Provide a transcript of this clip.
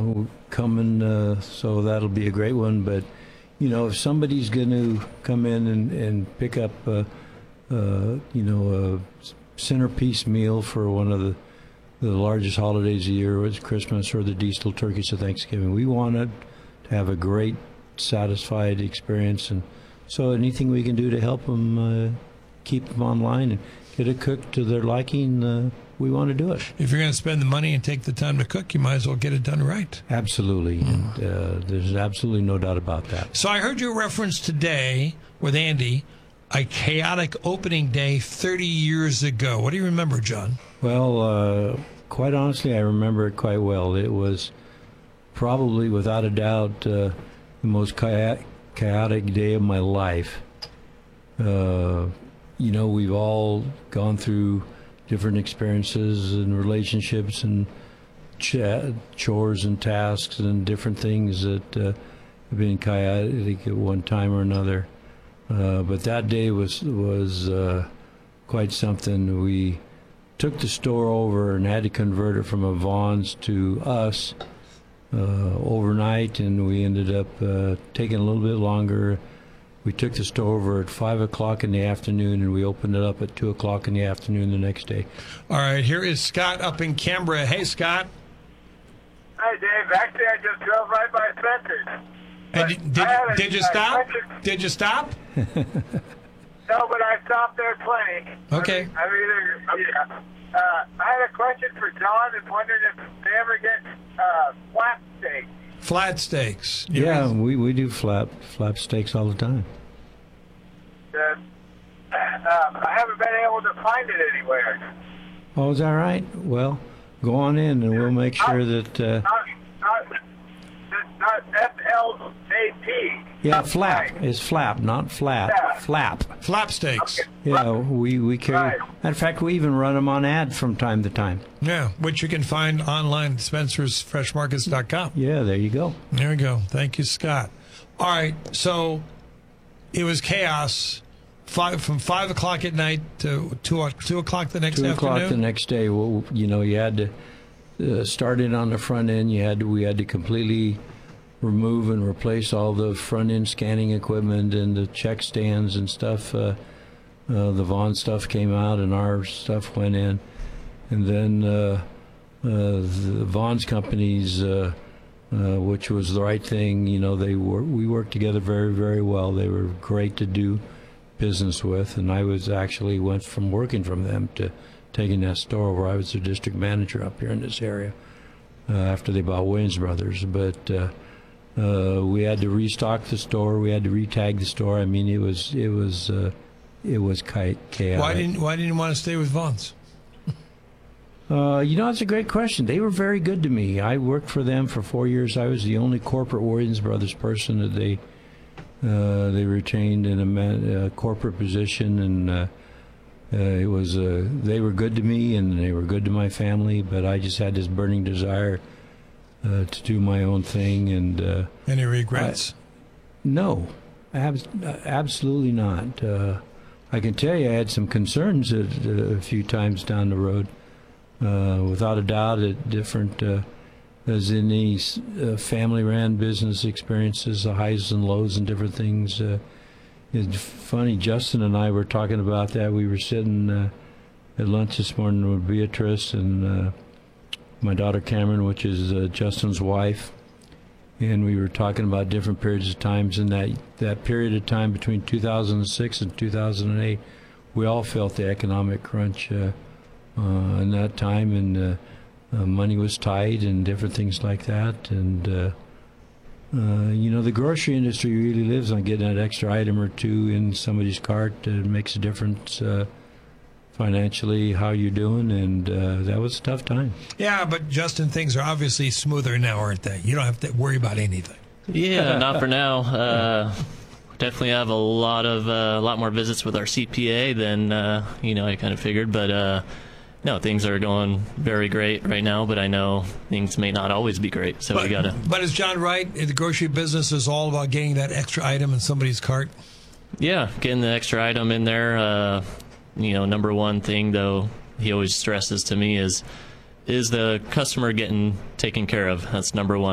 coming, so that'll be a great one. But, if somebody's going to come in and pick up, a centerpiece meal for one of the largest holidays of the year, whether it's Christmas or the diesel turkeys of Thanksgiving, we want to have a great, satisfied experience. And so anything we can do to help them keep them online and get it cooked to their liking, we want to do it. If you're going to spend the money and take the time to cook, you might as well get it done right. Absolutely. And there's absolutely no doubt about that. So I heard your reference today with Andy, a chaotic opening day 30 years ago. What do you remember, John? Well, quite honestly, I remember it quite well. It was probably, without a doubt, the most chaotic day of my life. We've all gone through different experiences and relationships and chores and tasks and different things that have been chaotic at one time or another. But that day was quite something. We took the store over and had to convert it from a Vons to us overnight, and we ended up taking a little bit longer. We took the store over at 5 o'clock in the afternoon, and we opened it up at 2 o'clock in the afternoon the next day. All right, here is Scott up in Canberra. Hey, Scott. Hi, Dave. Actually, I just drove right by Spencer's. And did you stop? Did you stop? No, but I stopped there plenty. Okay. I had a question for John and wondered if they ever get flat steak. Flat steaks. Yeah, we do flap steaks all the time. I haven't been able to find it anywhere. Oh, is that right? Well, go on in and we'll make sure that... Not F-L-A-P. Yeah, flap. It's flap, not flat. Yeah. Flap. Flap steaks. Okay. Yeah, we carry... Right. In fact, we even run them on ad from time to time. Yeah, which you can find online at spencersfreshmarkets.com. Yeah, there you go. There we go. Thank you, Scott. All right, so it was chaos from 5 o'clock at night to 2 o'clock the next 2 afternoon? o'clock the next day. Well, you had to start in on the front end. We had to completely remove and replace all the front end scanning equipment and the check stands and stuff. The Vaughn stuff came out and our stuff went in, and then the Vaughn's companies, which was the right thing. We worked together very, very well. They were great to do business with, and I went from working from them to taking that store where I was the district manager up here in this area after they bought Williams Brothers. But we had to restock the store. We had to retag the store. I mean, it was chaotic. Why didn't you want to stay with Vaughn's? It's a great question. They were very good to me. I worked for them for 4 years. I was the only corporate Williams Brothers person that they retained in a corporate position, and they were good to me and they were good to my family. But I just had this burning desire to do my own thing. And any regrets? No, absolutely not. I can tell you I had some concerns a few times down the road. Without a doubt, at different, as in any family-ran business experiences, the highs and lows and different things. It's funny, Justin and I were talking about that. We were sitting at lunch this morning with Beatrice and my daughter Cameron, which is Justin's wife, and we were talking about different periods of times. In that period of time between 2006 and 2008, we all felt the economic crunch in that time, and money was tight and different things like that. And the grocery industry really lives on getting that extra item or two in somebody's cart. It makes a difference financially, how you're doing, and that was a tough time. Yeah, but Justin, things are obviously smoother now, aren't they? You don't have to worry about anything. Yeah, not for now. Definitely have a lot more visits with our CPA than I kind of figured, but no, things are going very great right now, but I know things may not always be great, so we gotta. But is John right? The grocery business is all about getting that extra item in somebody's cart. Yeah, getting the extra item in there. Number one thing though, he always stresses to me is the customer getting taken care of. That's number one.